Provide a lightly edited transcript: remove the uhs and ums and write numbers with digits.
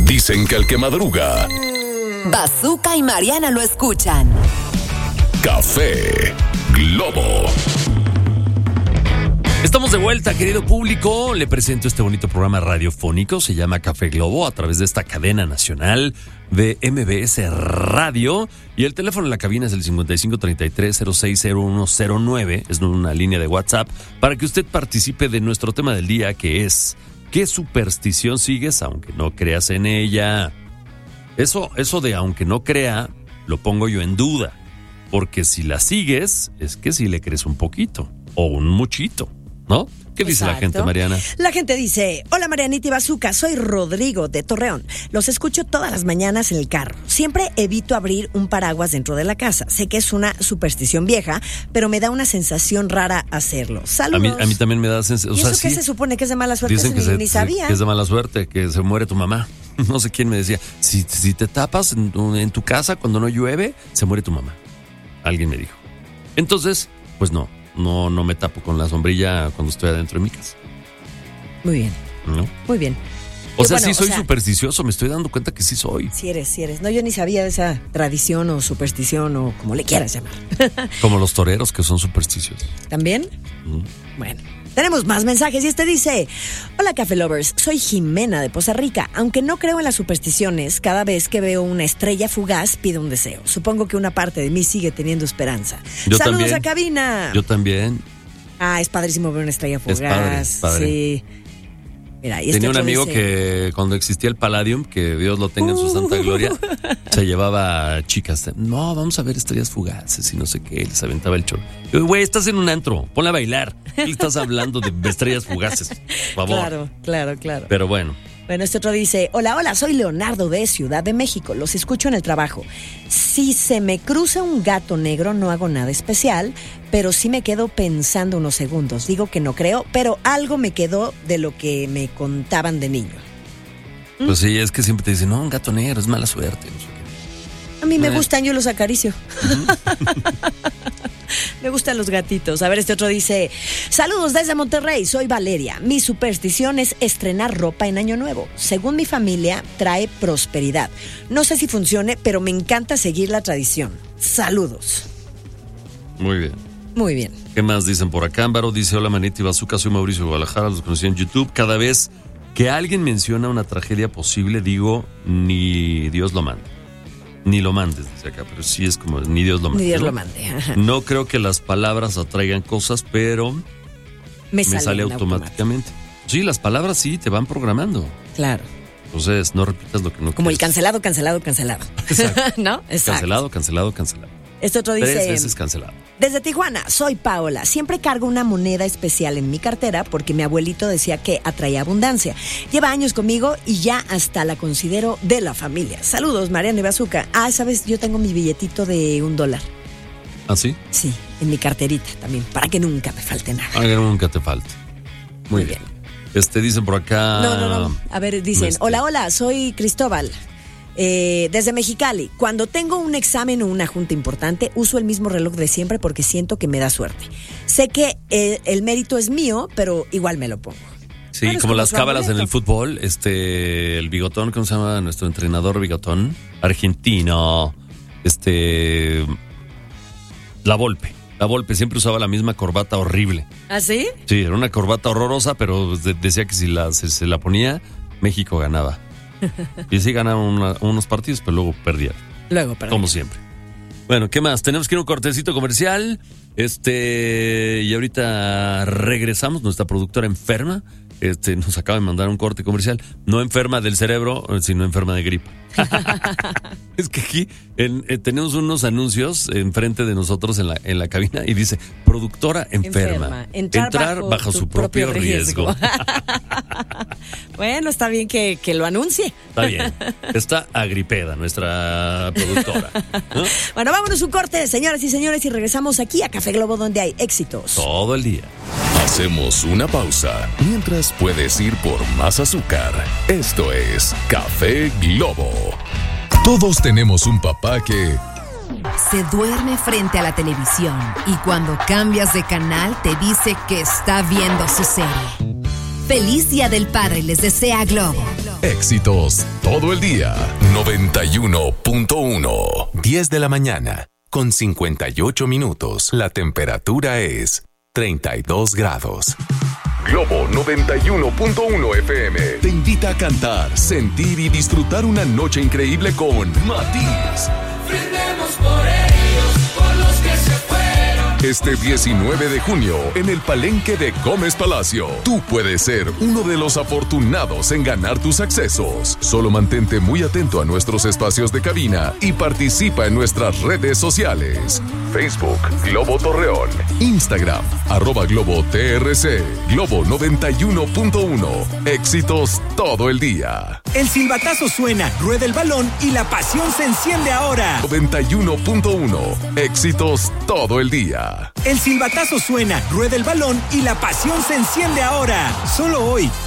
Dicen que el que madruga, Bazooka y Mariana lo escuchan. Café Globo. Estamos de vuelta, querido público. Le presento este bonito programa radiofónico. Se llama Café Globo, a través de esta cadena nacional de MBS Radio. Y el teléfono en la cabina es el 5533-060109. Es una línea de WhatsApp para que usted participe de nuestro tema del día, que es: ¿qué superstición sigues aunque no creas en ella? Eso de aunque no crea, lo pongo yo en duda. Porque si la sigues, es que sí le crees un poquito o un muchito, ¿no? ¿Qué dice la gente, Mariana? La gente dice: hola Marianita y Bazooka, soy Rodrigo de Torreón. Los escucho todas las mañanas en el carro. Siempre evito abrir un paraguas dentro de la casa. Sé que es una superstición vieja, pero me da una sensación rara hacerlo. Saludos. A mí también me da sensación. ¿Y eso qué se supone que es de mala suerte? Dicen que ni sabía. Que es de mala suerte, que se muere tu mamá. No sé quién me decía, si te tapas en tu casa cuando no llueve, se muere tu mamá. Alguien me dijo. Entonces, pues no me tapo con la sombrilla cuando estoy adentro de mi casa. Muy bien. ¿No? Muy bien. O sea, sí soy supersticioso, me estoy dando cuenta que sí soy. Sí eres. No, yo ni sabía de esa tradición o superstición o como le quieras llamar. Como los toreros que son supersticiosos. ¿También? Bueno. Tenemos más mensajes y este dice: hola Café Lovers, soy Jimena de Poza Rica. Aunque no creo en las supersticiones, cada vez que veo una estrella fugaz pido un deseo. Supongo que una parte de mí sigue teniendo esperanza. Saludos a cabina. Yo también. Es padrísimo ver una estrella fugaz. Es padre. Sí. Mira, y tenía un amigo que cuando existía el Palladium, que Dios lo tenga en su santa gloria, se llevaba chicas. No, vamos a ver estrellas fugaces y no sé qué. Les aventaba el chorro. Güey, estás en un antro, ponla a bailar. ¿Qué le estás hablando de estrellas fugaces? Por favor. Claro. Pero bueno. Bueno, este otro dice: hola, soy Leonardo de Ciudad de México. Los escucho en el trabajo. Si se me cruza un gato negro, no hago nada especial, pero sí me quedo pensando unos segundos. Digo que no creo, pero algo me quedó de lo que me contaban de niño. Pues sí, es que siempre te dicen, no, un gato negro es mala suerte. No sé qué. A mí me gustan, yo los acaricio. Me gustan los gatitos. A ver, este otro dice: saludos desde Monterrey, soy Valeria. Mi superstición es estrenar ropa en Año Nuevo. Según mi familia, trae prosperidad. No sé si funcione, pero me encanta seguir la tradición. Saludos. Muy bien. Muy bien. ¿Qué más dicen por acá? Ámbaro dice: hola Manita y Bazooka, soy Mauricio de Guadalajara, los conocí en YouTube. Cada vez que alguien menciona una tragedia posible, digo, ni Dios lo mande. Ni lo mandes, dice acá, pero sí es como ni Dios lo mande. Ni Dios ¿no? lo mande. Ajá. No creo que las palabras atraigan cosas, pero me sale automáticamente. Sí, las palabras sí te van programando. Claro. Entonces, no repitas lo que no como quieres. El cancelado. Exacto. ¿No? Exacto. Cancelado. Este otro dice: 3 veces cancelado. Desde Tijuana, soy Paola. Siempre cargo una moneda especial en mi cartera porque mi abuelito decía que atraía abundancia. Lleva años conmigo y ya hasta la considero de la familia. Saludos, Mariana y Bazooka. ¿Sabes? Yo tengo mi billetito de $1. ¿Ah, sí? Sí, en mi carterita también, para que nunca me falte nada. Para que nunca te falte. Muy bien. Dicen por acá... No. A ver, dicen: hola, soy Cristóbal. Desde Mexicali. Cuando tengo un examen o una junta importante, uso el mismo reloj de siempre porque siento que me da suerte. Sé que el mérito es mío, pero igual me lo pongo. Sí, bueno, como las cábalas en el fútbol, el Bigotón, ¿cómo se llama? Nuestro entrenador Bigotón, argentino, La Volpe siempre usaba la misma corbata horrible. ¿Ah, sí? Sí, era una corbata horrorosa, pero decía que si se la ponía, México ganaba. Y sí ganaron unos partidos, pero luego perdieron. Como siempre. Bueno, ¿qué más? Tenemos que ir a un cortecito comercial. Y ahorita regresamos. Nuestra productora enferma. Nos acaba de mandar un corte comercial. No enferma del cerebro, sino enferma de gripa. Es que aquí tenemos unos anuncios enfrente de nosotros en la cabina y dice: productora enferma. Entrar bajo su propio riesgo. Bueno, está bien que lo anuncie. Está bien. Está agripeda nuestra productora, ¿no? Bueno, vámonos un corte, señoras y señores, y regresamos aquí a Café Globo, donde hay éxitos todo el día. Hacemos una pausa mientras puedes ir por más azúcar. Esto es Café Globo. Todos tenemos un papá que se duerme frente a la televisión y cuando cambias de canal te dice que está viendo su serie. Feliz Día del Padre les desea Globo. Éxitos todo el día. 91.1. 10 de la mañana, con 58 minutos. La temperatura es 32 grados. Globo 91.1 FM te invita a cantar, sentir y disfrutar una noche increíble con Matiz. Brindemos por ellos, por los que se fueron. Este 19 de junio, en el Palenque de Gómez Palacio, tú puedes ser uno de los afortunados en ganar tus accesos. Solo mantente muy atento a nuestros espacios de cabina y participa en nuestras redes sociales. Facebook, Globo Torreón. Instagram, @GloboTRC. Globo 91.1. Éxitos todo el día. El silbatazo suena, rueda el balón y la pasión se enciende ahora. 91.1. Éxitos todo el día. El silbatazo suena, rueda el balón y la pasión se enciende ahora. Solo hoy,